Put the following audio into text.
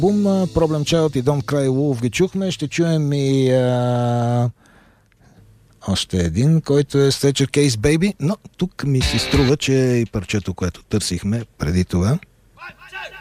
албум. Problem Child и Don't Cry Wolf ги чухме. Ще чуем и още един, който е Stretcher Case Baby, но тук ми се струва, че е и парчето, което търсихме преди това.